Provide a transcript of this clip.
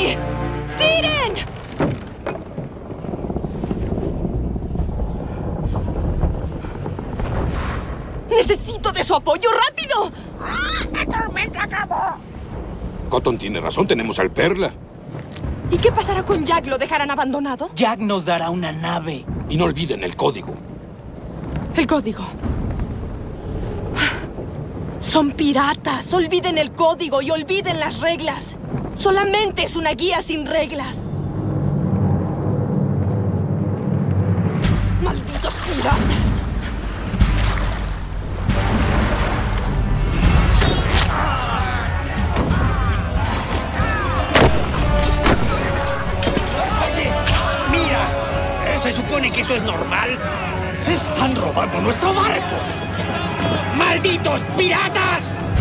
aquí! ¡Tiren! ¡Necesito de su apoyo! ¡Rápido! ¡La tormenta acabó! Cotton tiene razón, tenemos al Perla. ¿Y qué pasará con Jack? ¿Lo dejarán abandonado? Jack nos dará una nave. Y no olviden el código. El código. Son piratas. Olviden el código y olviden las reglas. Solamente es una guía sin reglas. ¡Malditos piratas! ¿Se supone que eso es normal? ¡Se están robando nuestro barco! ¡Malditos piratas!